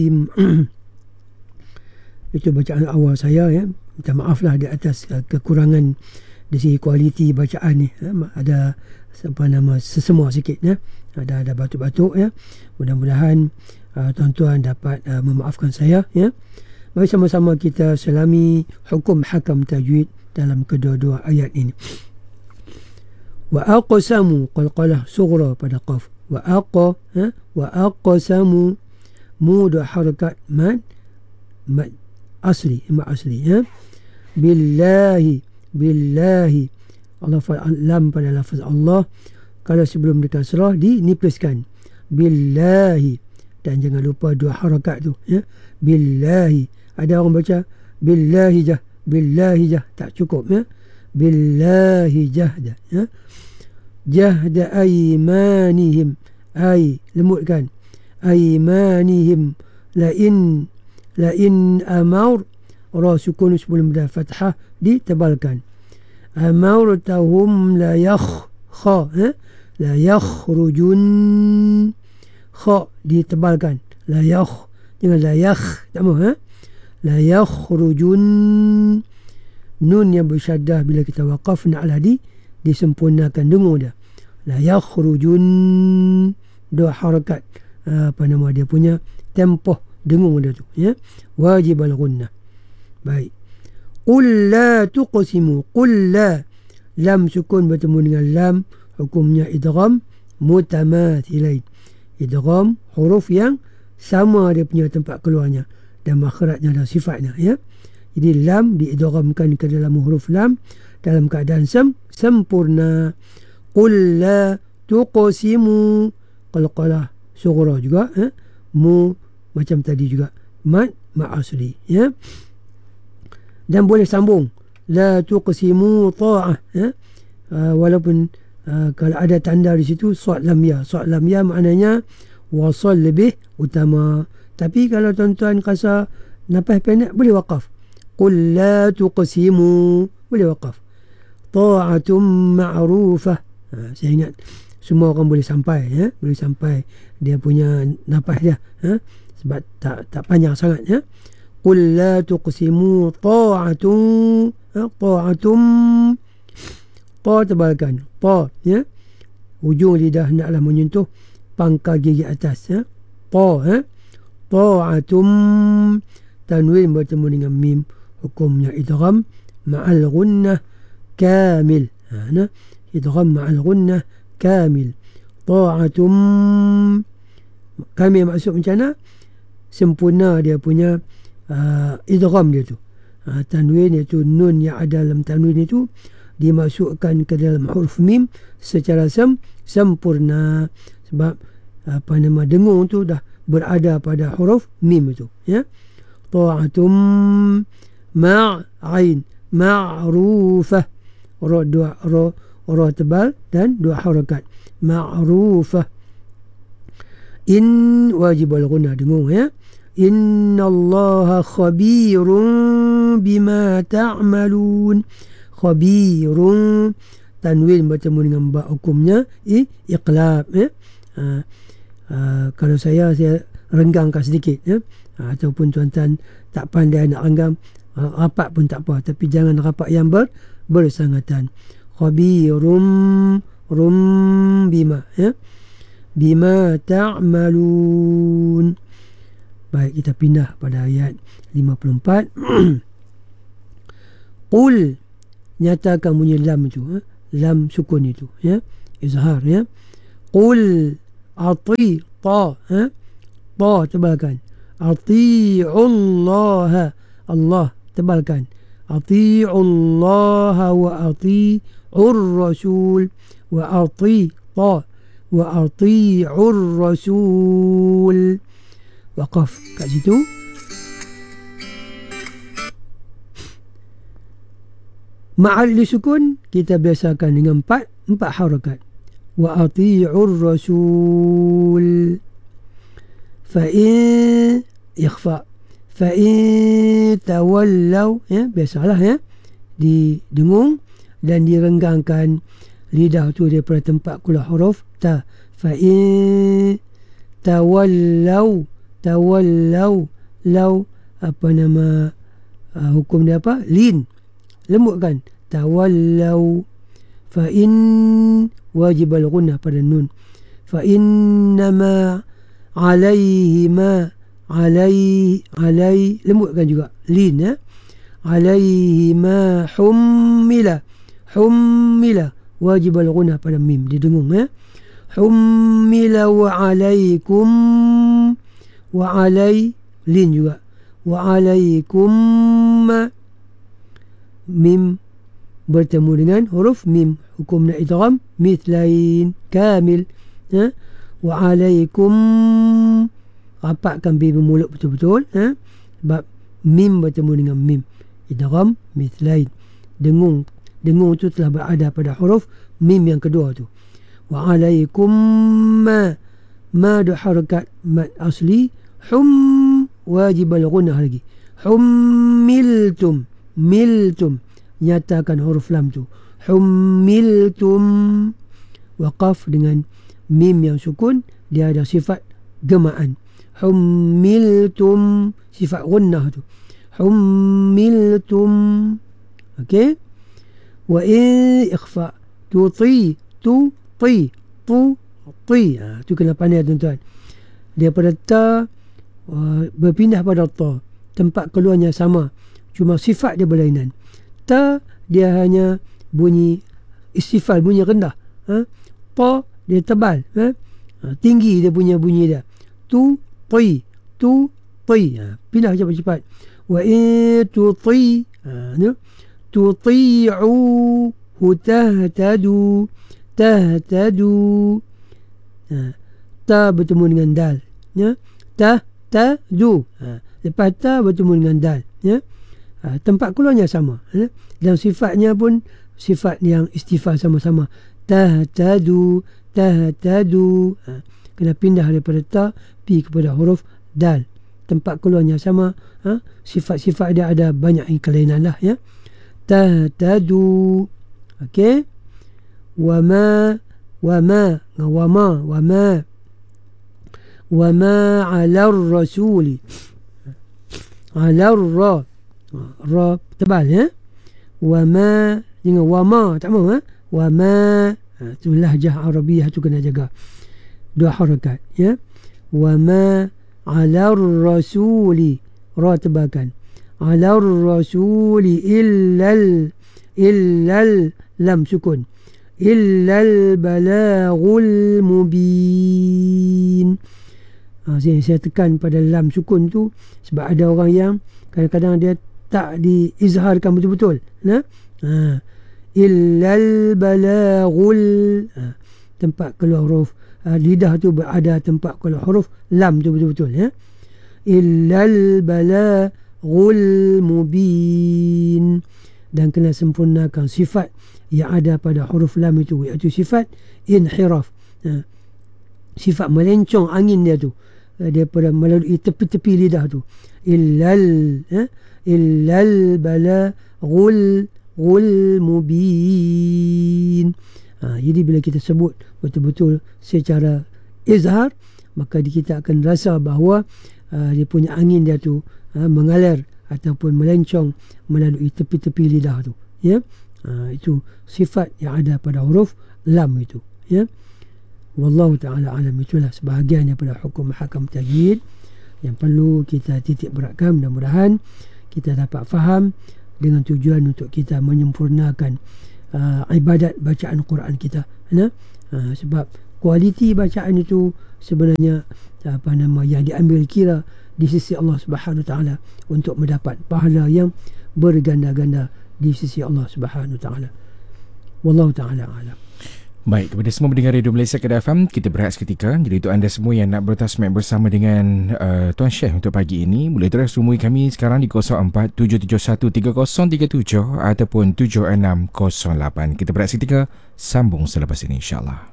Itu bacaan awal saya ya. Minta maaf lah di atas kekurangan di segi kualiti bacaan ni. Ada sesemua sikit ya. Ada batuk-batuk ya. Mudah-mudahan tuan-tuan dapat memaafkan saya ya. Mari sama-sama kita selami hukum hakam tajwid dalam kedua-dua ayat ini. Wa aqsamu, qalqalah sughra pada qaf. Wa aqsamu, mudah harakat mad asli ya. Billahi Allah lam pada lafaz Allah, kalau sebelum dikasrah dinipliskan billahi, dan jangan lupa dua harakat tu ya. Billahi, ada orang baca billahi jah, tak cukup ya. Billahi jahda ya. Jahda aymanihim, lemutkan aymanihim, lain amaur, ra sukun sebelum dah fathah ditebalkan. Amaurtahum la yakhrujun, kha ditebalkan, jangan la yakh, tak mahu ha. La yakhrujun, nun yang bersyaddah bila kita waqafna ala disempurnakan dengung dia. La yakhrujun, dua harakat dia punya tempoh dengung dia tu ya. Wajib al-ghunnah. Baik. Qul la tuqsimu, qul la, lam sukun bertemu dengan lam, hukumnya idgham mutamathilain. Idgham huruf yang sama dia punya tempat keluarnya dan makhrajnya dan sifatnya ya. Jadi lam diidghamkan ke dalam huruf lam dalam keadaan sempurna. Qul la tuqsimu, qalqalah sughra juga ya. Mu macam tadi juga mad asli ya. Dan boleh sambung la tuqsimu ta'ah ya. Walaupun kalau ada tanda di situ sad lam ya maknanya wasal lebih utama. Tapi kalau tuan-tuan rasa nafas pendek boleh waqaf. Qul la tuqsimu, boleh waqaf. Ta'atum ma'rufah. Saya ingat semua orang boleh sampai ya, boleh sampai dia punya nafas dia ha? Sebab tak panjang sangat ya. Qul la tuqsimu ta'atum, ta'atum, ta tebalkan, ta ya, hujung lidah naklah menyentuh pangkal gigi atas ya. Ta ya. Ta'atum, tanwin bertemu dengan mim, hukumnya idgham ma'al ghunnah kamil. Idgham ma'al ghunnah kamil. Ta'atum kamil maksud macam mana? Sempurna dia punya idgham dia tu. Tanwin iaitu nun yang ada dalam tanwin itu dimasukkan ke dalam huruf mim secara sempurna, sebab dengung tu dah berada pada huruf mim itu ya. Ta'atum ma'ain ma'rufah, ra tebal dan dua harakat. Ma'rufah. In wajib al-ghunnah dengung ya. Innallaha khabirun bima ta'malun. Khabirun, tanwin bertemu dengan ba, hukumnya iqlab ya. Kalau saya renggangkan sedikit ya. Ataupun tuan-tuan tak pandai nak renggang, rapat pun tak apa, tapi jangan rapat yang bersangatan. Khabirum bima ya. Bima ta'malun. Baik, kita pindah pada ayat 54. Qul, nyatakan bunyi lam itu lam sukun itu ya, izhar ya. Qul ati ta ya. Ta tebalkan. Ati'ullaha, Allah tebalkan. Ati'ullaha wa ati'ur rasul wa ati'ta wa ati'ur rasul. Waqaf kat situ. Ma'al disukun kita biasakan dengan empat harakat. Wa ati'ur rasul. Fa'in ikhfa, fa'in tawallaw ya, biasalah ya, didengung dan direnggangkan lidah tu daripada tempat keluar huruf ta. Fa'in tawallaw tawallaw, law apa nama hukum dia apa? Lin, lembutkan. Tawallaw. Fa in wajib al-ghunnah pada nun. Fa innama alaihi ma, alai lembutkan juga. Lin ya. Alaihi ma hummila, wajib al-ghunnah pada mim, didengung ya. Hummila wa alaikum, wa alai lin juga. Wa alaikum mim bertemu dengan huruf mim, hukumnya idgham mithlain kamil ya. Wa alaikum, rapatkan bi bermulut betul-betul ya. Sebab mim bertemu dengan mim, idgham mithlain. Dengung tu telah berada pada huruf mim yang kedua tu. Wa alaikum ma du harakat mad asli, hum wajib al-ghunnah lagi. Hummiltum, miltum, nyatakan huruf lam tu. Hummiltum. Waqaf dengan mim yang sukun, dia ada sifat gemaan. Hummiltum, sifat ghunnah tu. Hummiltum. Okey. Wa ikhfa, tuti, tu kena pandai tuan-tuan. Daripada ta berpindah pada ta, tempat keluarnya sama, cuma sifat dia berlainan. Ta dia hanya bunyi istifal, bunyi rendah. Ta dia tebal, tinggi dia punya bunyi dia. Tu pindah cepat-cepat. Wa tuti, tuti'u tahtadu. Ta bertemu dengan dal ya. Tahtadu. Lepas ta bertemu dengan dal ya. Tempat keluarnya sama ya? Dan sifatnya pun sifat yang istifal sama-sama. Tahtadu. Kena pindah daripada ta pi kepada huruf dal. Tempat keluarnya sama. Sifat-sifat dia ada banyak kelainan lah ya. Tahtadu. Okey. Wama ala rasuli, ala ra tebal ya. Wama dengan wama tak mau wama, tu lahjah Arabiah tu kena jaga. Dua harakat ya. Wama ala rasuli, ra tebalkan. Ala rasuli illal lam sukun. Illal balaghul mubin. Saya tekan pada lam sukun tu sebab ada orang yang kadang-kadang dia tak diizharkan betul-betul. Illal balaghul, tempat keluar huruf lidah tu berada tempat keluar huruf lam tu betul-betul ya. Illal balaghul mubin. Dan kena sempurnakan sifat yang ada pada huruf lam itu, iaitu sifat inhiraf. Sifat melencong angin dia tu daripada melalui tepi-tepi lidah tu. Illal balaghul mubin. Jadi bila kita sebut betul-betul secara izhar, maka kita akan rasa bahawa dia punya angin dia tu mengalir ataupun melencong melalui tepi-tepi lidah tu ya. Itu sifat yang ada pada huruf lam itu ya. Wallahu ta'ala alam. Itulah sebahagian daripada hukum mahakam tajwid yang perlu kita titik beratkan. Mudah-mudahan kita dapat faham dengan tujuan untuk kita menyempurnakan ibadat bacaan Quran kita ya. Sebab kualiti bacaan itu sebenarnya yang diambil kira di sisi Allah Subhanahu Taala untuk mendapat pahala yang berganda-ganda di sisi Allah Subhanahu Taala. Wallahu taala alam. Baik, kepada semua pendengar Radio Malaysia Kedah FM, kita berehat seketika. Jadi untuk anda semua yang nak bertasmek bersama dengan Tuan Syekh untuk pagi ini, boleh terus hubungi kami sekarang di 04-771-3037 ataupun 7608. Kita berehat seketika, sambung selepas ini insyaAllah.